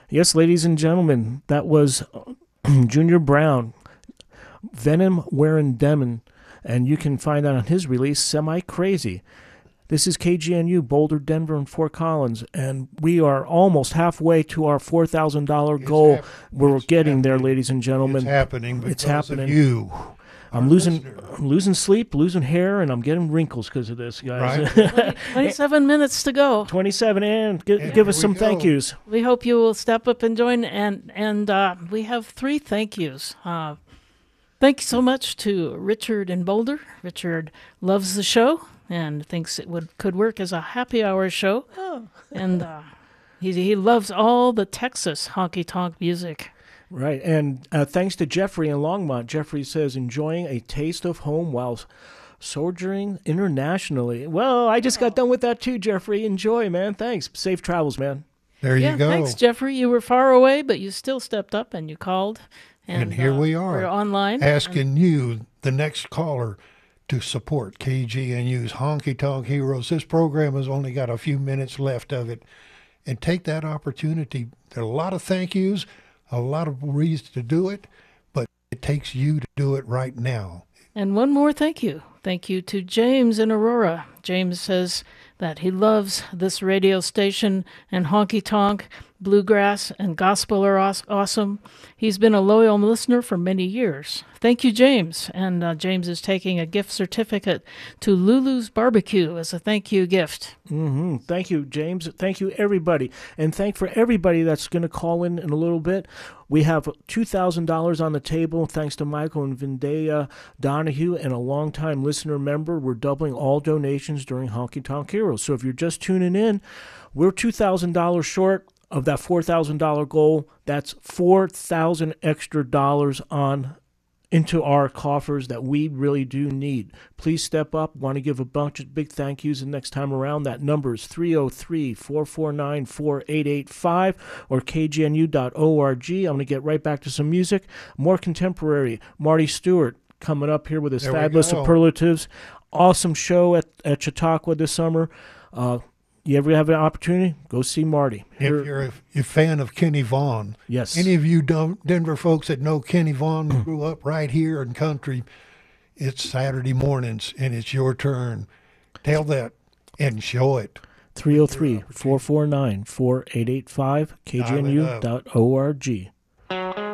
Yes, ladies and gentlemen, that was Junior Brown, Venom Wearing Demon, and you can find that on his release, Semi Crazy. This is KGNU, Boulder, Denver, and Fort Collins, and we are almost halfway to our $4,000 goal. We're getting there, ladies and gentlemen. It's happening because It's happening. of you. I'm losing sleep, losing hair, and I'm getting wrinkles because of this, guys. Right. 27 minutes to go. 27, and give us some thank yous. We hope you will step up and join, and we have 3 thank yous. Thank you so much to Richard in Boulder. Richard loves the show and thinks it could work as a happy hour show. Oh. And he loves all the Texas honky-tonk music. Right, and thanks to Jeffrey in Longmont. Jeffrey says, enjoying a taste of home while sojourning internationally. Well, I just got done with that too, Jeffrey. Enjoy, man. Thanks. Safe travels, man. There you go. Thanks, Jeffrey. You were far away, but you still stepped up and you called. And here we are. We're online. Asking you, the next caller, to support KGNU's Honky Tonk Heroes. This program has only got a few minutes left of it. And take that opportunity. There are a lot of thank yous, a lot of reasons to do it, but it takes you to do it right now. And one more thank you. Thank you to James in Aurora. James says that he loves this radio station, and honky tonk, bluegrass, and gospel are awesome. He's been a loyal listener for many years. Thank you, James. And James is taking a gift certificate to Lulu's Barbecue as a thank you gift. Mm-hmm. Thank you, James. Thank you, everybody. And thank for everybody that's going to call in a little bit. We have $2,000 on the table thanks to Michael and Vindaya Donahue and a longtime listener member. We're doubling all donations during Honky Tonk Heroes. So if you're just tuning in, we're $2,000 short of that $4,000 goal. That's $4,000 extra dollars into our coffers that we really do need. Please step up. Want to give a bunch of big thank yous the next time around. That number is 303-449-4885 or kgnu.org. I'm going to get right back to some music. More contemporary. Marty Stewart coming up here with his fabulous superlatives. Awesome show at Chautauqua this summer. You ever have an opportunity, go see Marty. If you're a fan of Kenny Vaughn, yes. Any of you Denver folks that know Kenny Vaughn grew up right here in country, it's Saturday mornings, and it's your turn. Tell that and show it. 303-449-4885, kgnu.org.